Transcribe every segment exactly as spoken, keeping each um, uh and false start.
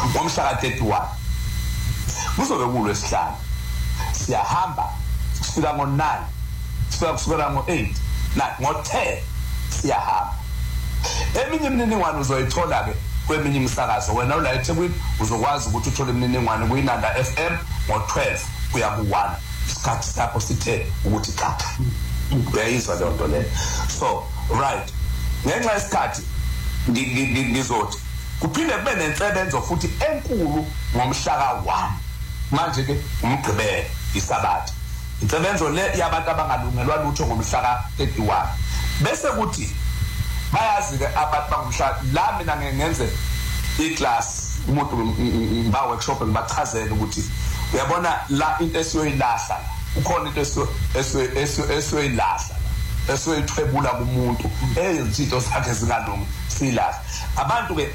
ngomhla ka thirty-one kuzobe kulwesihlanu siyahamba sifika ngo nine sifika kusukela ngo eight na ngo ten siyahamba eminye imininingwane uzoyithola ke kweminye imisakazo wena ula eThekwini uzokwazi ukuthi uthole imininingwane kuyiNanda F M ngo twelve kuya ku one isikhathi sakho sithe ukuthi cha uyayizwa le nto le so right ngenxa yesikhathi ngizothi kuphinde kube nensebenzo futhi enkulu ngomhla ka one manje ke umgqibelo isabathi insebenzo le yabantu abangalungelwa lutho ngomhla ka thirty-one bese kuthi bayazi ke abantu bangumhla la mina ngenze iclass umuntu ba workshop ngibachazela ukuthi uyabona la into esiyoyilahla ukhona into esiyoyilahla esiyoyithwebula kumuntu ezinto zakhe zingalungi silahla abantu ke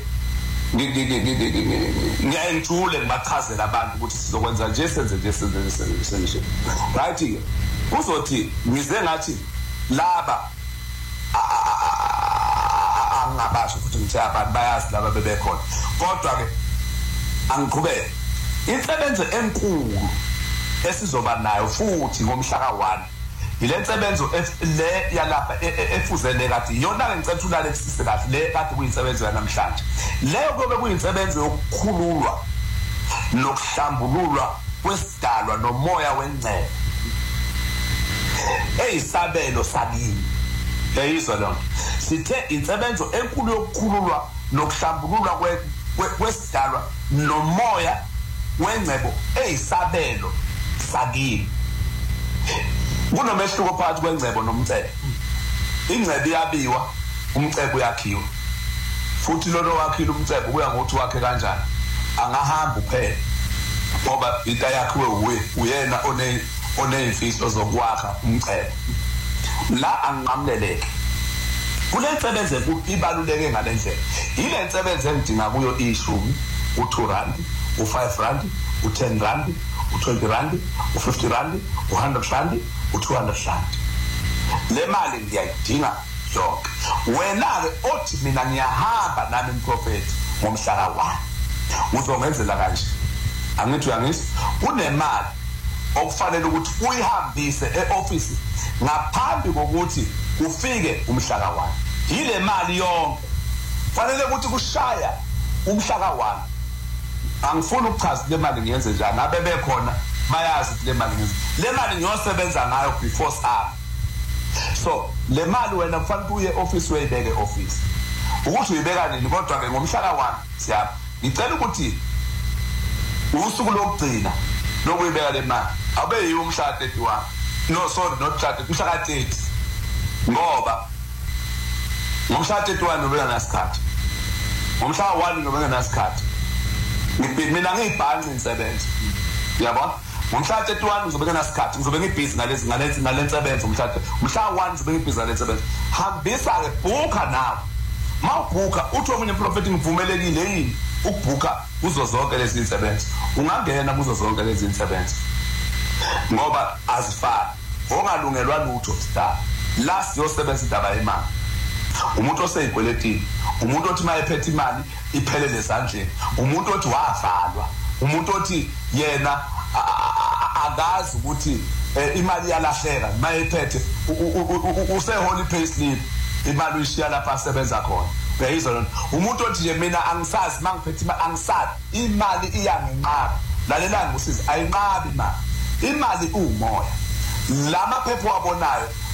ngiyayijule ngibachazela abantu ukuthi sizokwenza nje senze nje senze senze right ke kuzothi ngize ngathi laba angabasho futhi ngithi abantu bayazi laba bebekhona kodwa ke angiqhubeke insebenzo enkulu esizoba nayo futhi ngomhla ka one ile nsebenzo le yalapha efuzele kade yona ke ngicela ulale kusise kahle le kade kuyinsebenzo yanamhlanje leyo kube kuyinsebenzo yokukhululwa nokuhlambululwa kwesidalwa nomoya wengcebo eyisabelo sakini yayizwa lo sithe insebenzo enkulu yokukhululwa nokuhlambululwa kwesidalwa nomoya wengcebo eyisabelo sakini kunomehluko phakathi kwengcebo nomcebo ingcebo iyabiwa umcebo uyakhiwa futhi lolo wakhile umcebo kuya ngokuthi wakhe kanjani angahamba uphela ngoba into yakhiwe uwe uyena one oneyimfihlo zokwakha umcebo la anqamleleke kule nsebenze ibaluleke ngalendlela ile nsebenze engidinga kuyo ishumi u2 rand u5 rand u10 rand u20 rand u50 rand u100 rand u200 rand le mali ngiyayidinga yonke wena ke othi mina ngiyahamba nami umprofeti ngomhla ka one uzongenzela kanje angithi uyangizwa unemali okufanele ukuthi uyihambise eoffice ngaphambi kokuthi ufike umhla ka one ile mali yonke fanele ukuthi kushaya umhla ka one angifuni ukuchaza le mali ngiyenze njani abe bekhona bayazi le mali ngiyenze le mali ngiyosebenza ngayo before summer so le mali wena kufanele uye office uyibeke office ukuthi uyibeka nini kodwa ke ngomhla ka one siyapha ngicela ukuthi usuku lokugcina lokuyibeka le mali abe yiwo umhla thirty-one no sorry not thirty umhla ka thirty ngoba ngomhla thirty-one ubeka nasikhathi ngomhla one ubeka nasikhathi mina ngiyibhanqa insebenzo yabona ngomhla thirty-one uzobeka nasikhathi ngizobe ngibhizi ngalezi ngalezi ngalensebenzo umhla umhla one uzobe ngibhizi ngalensebenzo hambisa ke booka nawe mawubhuka uthi omunye prophet ngivumelekile yini ukubhuka kuzo zonke lezi insebenzo ungangena kuzo zonke lezi insebenzo ngoba azifani ongalungelwa lutho star la siyosebenza indaba yemali umuntu oseyikweletini umuntu othi mayephethe imali iphelele ezandleni umuntu othi wavalwa umuntu othi yena akazi ukuthi imali yalahleka mayephethe use holy pay slip imali uyishiya lapha asebenza khona uyayizwa lona umuntu othi nje mina angisazi mangiphethe imali angisazi imali iyanginqaba lalela ngisiza ayinqabi imali imali umoya lama phepho wabonayo